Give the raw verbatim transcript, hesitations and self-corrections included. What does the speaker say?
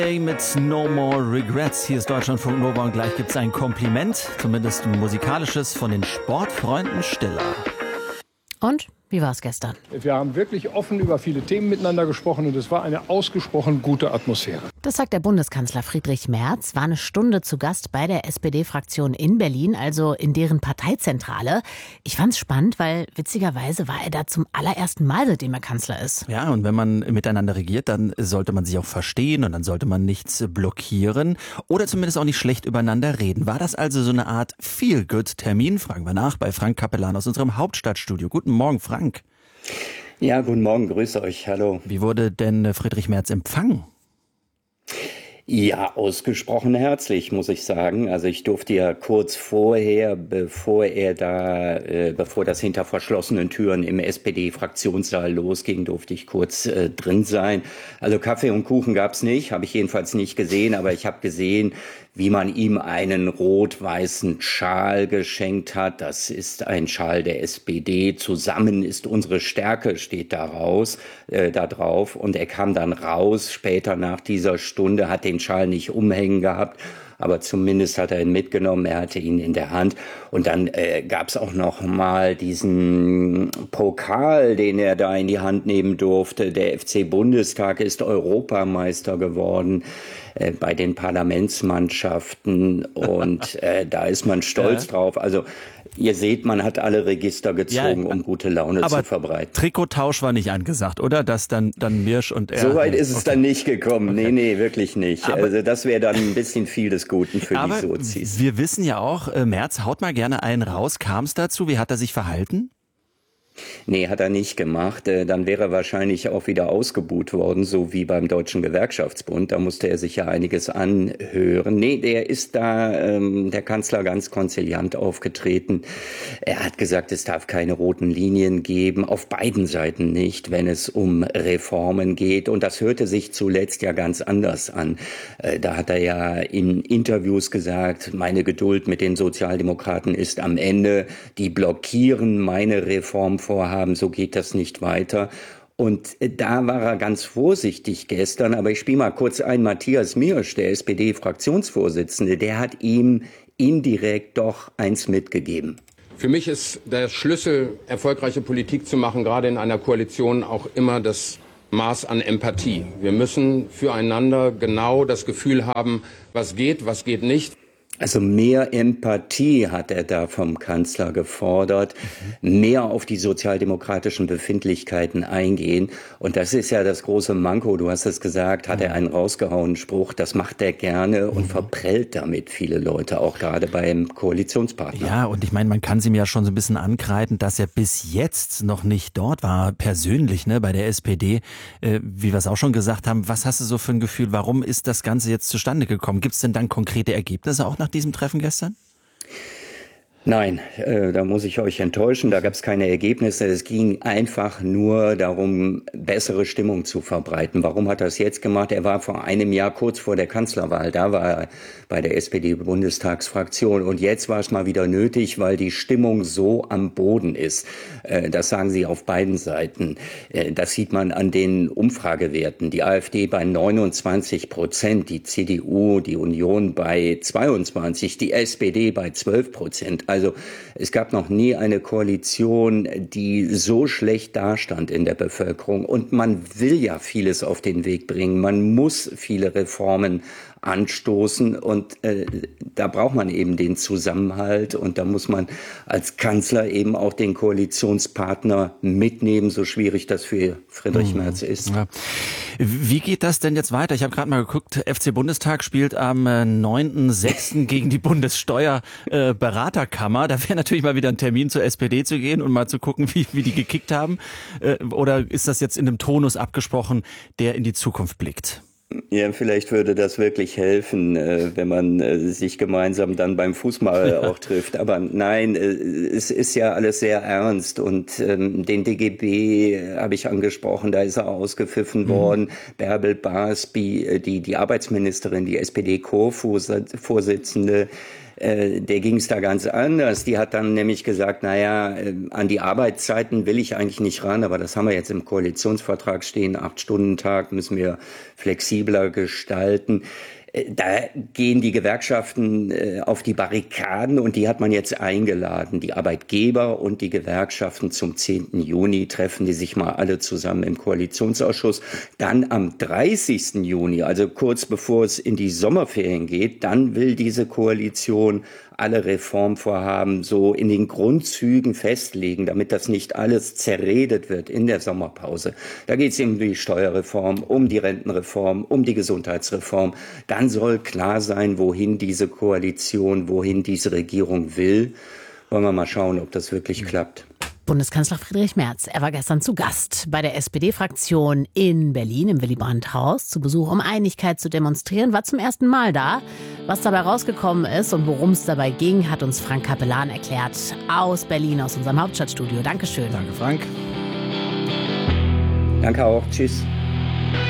Mit No More Regrets. Hier ist Deutschlandfunk Nova und gleich gibt es ein Kompliment, zumindest ein musikalisches, von den Sportfreunden Stiller. Und? Wie war es gestern? Wir haben wirklich offen über viele Themen miteinander gesprochen und es war eine ausgesprochen gute Atmosphäre. Das sagt der Bundeskanzler Friedrich Merz, war eine Stunde zu Gast bei der S P D-Fraktion in Berlin, also in deren Parteizentrale. Ich fand's spannend, weil witzigerweise war er da zum allerersten Mal, seitdem er Kanzler ist. Ja, und wenn man miteinander regiert, dann sollte man sich auch verstehen und dann sollte man nichts blockieren oder zumindest auch nicht schlecht übereinander reden. War das also so eine Art Feel-Good-Termin? Fragen wir nach bei Frank Capellan aus unserem Hauptstadtstudio. Guten Morgen, Frank. Ja, guten Morgen, grüße euch, hallo. Wie wurde denn Friedrich Merz empfangen? Ja, ausgesprochen herzlich, muss ich sagen. Also ich durfte ja kurz vorher, bevor er da, äh, bevor das hinter verschlossenen Türen im S P D-Fraktionssaal losging, durfte ich kurz äh, drin sein. Also Kaffee und Kuchen gab's nicht, habe ich jedenfalls nicht gesehen, aber ich habe gesehen, wie man ihm einen rot-weißen Schal geschenkt hat. Das ist ein Schal der S P D. Zusammen ist unsere Stärke, steht da raus, äh, da drauf. Und er kam dann raus, später nach dieser Stunde, hat den Schal nicht umhängen gehabt, aber zumindest hat er ihn mitgenommen, er hatte ihn in der Hand. Und dann äh, gab es auch noch mal diesen Pokal, den er da in die Hand nehmen durfte. Der F C Bundestag ist Europameister geworden äh, bei den Parlamentsmannschaften und äh, da ist man stolz ja. drauf. Also ihr seht, man hat alle Register gezogen, ja, um gute Laune zu verbreiten. Trikottausch war nicht angesagt, oder? Dass dann, dann Mirsch und er... So weit ist es okay. dann nicht gekommen. Okay. Nee, nee, wirklich nicht. Aber also das wäre dann ein bisschen viel des Guten für die Sozis. Wir wissen ja auch, äh, Merz haut mal gerne einen raus. Kam es dazu? Wie hat er sich verhalten? Nee, hat er nicht gemacht. Dann wäre er wahrscheinlich auch wieder ausgebuht worden, so wie beim Deutschen Gewerkschaftsbund. Da musste er sich ja einiges anhören. Nee, der ist da, ähm, der Kanzler, ganz konziliant aufgetreten. Er hat gesagt, es darf keine roten Linien geben, auf beiden Seiten nicht, wenn es um Reformen geht. Und das hörte sich zuletzt ja ganz anders an. Äh, da hat er ja in Interviews gesagt, meine Geduld mit den Sozialdemokraten ist am Ende. Die blockieren meine Reform Vorhaben, so geht das nicht weiter. Und da war er ganz vorsichtig gestern, aber ich spiele mal kurz ein, Matthias Mirsch, der S P D-Fraktionsvorsitzende, der hat ihm indirekt doch eins mitgegeben. Für mich ist der Schlüssel, erfolgreiche Politik zu machen, gerade in einer Koalition, auch immer das Maß an Empathie. Wir müssen füreinander genau das Gefühl haben, was geht, was geht nicht. Also mehr Empathie hat er da vom Kanzler gefordert, mhm. mehr auf die sozialdemokratischen Befindlichkeiten eingehen. Und das ist ja das große Manko, du hast es gesagt, hat er einen rausgehauenen Spruch, das macht er gerne und mhm. verprellt damit viele Leute, auch gerade beim Koalitionspartner. Ja, und ich meine, man kann es ihm ja schon so ein bisschen ankreiden, dass er bis jetzt noch nicht dort war, persönlich, ne, bei der S P D. Äh, wie wir es auch schon gesagt haben, was hast du so für ein Gefühl, warum ist das Ganze jetzt zustande gekommen? Gibt es denn dann konkrete Ergebnisse auch nach diesem Treffen gestern? Nein, äh, da muss ich euch enttäuschen, da gab es keine Ergebnisse. Es ging einfach nur darum, bessere Stimmung zu verbreiten. Warum hat er es jetzt gemacht? Er war vor einem Jahr kurz vor der Kanzlerwahl, da war er bei der S P D-Bundestagsfraktion. Und jetzt war es mal wieder nötig, weil die Stimmung so am Boden ist. Äh, das sagen sie auf beiden Seiten. Äh, das sieht man an den Umfragewerten. Die AfD bei neunundzwanzig Prozent, die C D U, die Union bei zweiundzwanzig, die S P D bei zwölf Prozent. Also es gab noch nie eine Koalition, die so schlecht dastand in der Bevölkerung. Und man will ja vieles auf den Weg bringen. Man muss viele Reformen anstoßen und äh, da braucht man eben den Zusammenhalt und da muss man als Kanzler eben auch den Koalitionspartner mitnehmen, so schwierig das für Friedrich mhm. Merz ist. Ja. Wie geht das denn jetzt weiter? Ich habe gerade mal geguckt, F C Bundestag spielt am neunten sechsten gegen die Bundessteuerberaterkammer. Äh, da wäre natürlich mal wieder ein Termin zur S P D zu gehen und mal zu gucken, wie, wie die gekickt haben. Äh, oder ist das jetzt in einem Tonus abgesprochen, der in die Zukunft blickt? Ja, vielleicht würde das wirklich helfen, äh, wenn man äh, sich gemeinsam dann beim Fußball ja. auch trifft. Aber nein, äh, es ist ja alles sehr ernst und ähm, den D G B habe ich angesprochen, da ist er ausgepfiffen mhm. worden. Bärbel Baas, die, die Arbeitsministerin, die S P D-Co-Vorsitzende, äh, der ging es da ganz anders. Die hat dann nämlich gesagt, naja, äh, an die Arbeitszeiten will ich eigentlich nicht ran, aber das haben wir jetzt im Koalitionsvertrag stehen, Acht-Stunden-Tag müssen wir flexibler gestalten. Da gehen die Gewerkschaften äh, auf die Barrikaden und die hat man jetzt eingeladen. Die Arbeitgeber und die Gewerkschaften zum zehnten Juni treffen die sich mal alle zusammen im Koalitionsausschuss. Dann am dreißigsten Juni, also kurz bevor es in die Sommerferien geht, dann will diese Koalition alle Reformvorhaben so in den Grundzügen festlegen, damit das nicht alles zerredet wird in der Sommerpause. Da geht es um die Steuerreform, um die Rentenreform, um die Gesundheitsreform. Dann soll klar sein, wohin diese Koalition, wohin diese Regierung will. Wollen wir mal schauen, ob das wirklich klappt. Bundeskanzler Friedrich Merz, er war gestern zu Gast bei der S P D-Fraktion in Berlin im Willy-Brandt-Haus zu Besuch, um Einigkeit zu demonstrieren, war zum ersten Mal da. Was dabei rausgekommen ist und worum es dabei ging, hat uns Frank Capellan erklärt aus Berlin, aus unserem Hauptstadtstudio. Dankeschön. Danke, Frank. Danke auch. Tschüss.